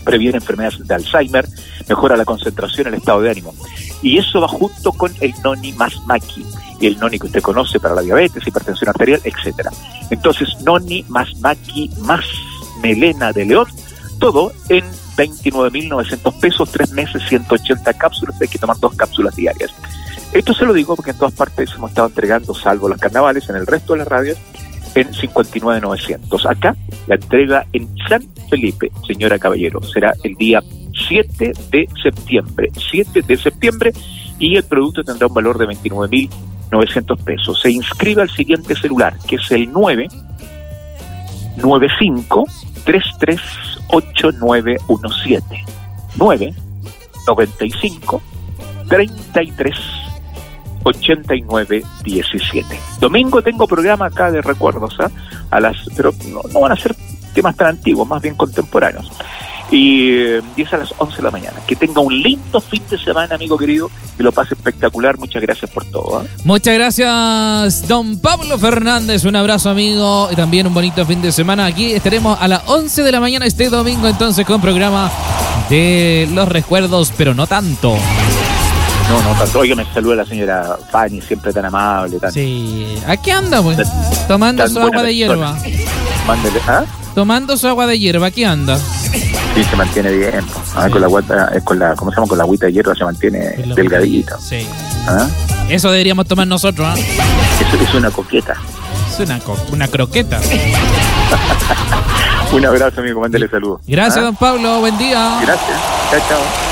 previene enfermedades de Alzheimer, mejora la concentración, el estado de ánimo. Y eso va junto con el Noni más Maqui, y el Noni que usted conoce para la diabetes, hipertensión arterial, etcétera. Entonces, Noni más Maqui más melena de león, todo en 29.900 pesos, 3 meses, 180 cápsulas, hay que tomar 2 cápsulas diarias. Esto se lo digo porque en todas partes hemos estado entregando, salvo los carnavales, en el resto de las radios, en 59.900. Acá, la entrega en San Felipe, señora Caballero, será el día 7 de septiembre, y el producto tendrá un valor de 29.900 pesos. Se inscribe al siguiente celular, que es el 995-338917. 995-338917. Domingo tengo programa acá de recuerdos, pero no van a ser temas tan antiguos, más bien contemporáneos. Y es a las 11 de la mañana. Que tenga un lindo fin de semana, amigo querido, que lo pase espectacular. Muchas gracias por todo. Muchas gracias, don Pablo Fernández. Un abrazo, amigo, y también un bonito fin de semana. Aquí estaremos a las 11 de la mañana este domingo, entonces, con programa de los recuerdos, pero no tanto. No tanto. Oiga, me saluda la señora Fanny, siempre tan amable. Sí. ¿Aquí anda, pues? Tomando su agua de hierba. Mándele, Tomando su agua de hierba, ¿qué anda? Sí, se mantiene bien. Sí. Con la guata, ¿cómo se llama? Con la agüita de hierba se mantiene delgadita. Sí. Eso deberíamos tomar nosotros, Eso es una coqueta. Es una croqueta. Un abrazo, amigo, mándele saludos. Gracias, don Pablo, buen día. Gracias. Chao.